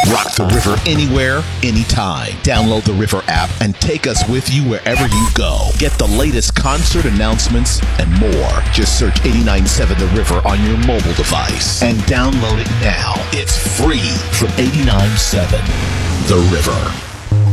Rock the River anywhere, anytime. Download the River app and take us with you wherever you go. Get the latest concert announcements and more. Just search 89.7 The River on your mobile device and download it now. It's free from 89.7 The River.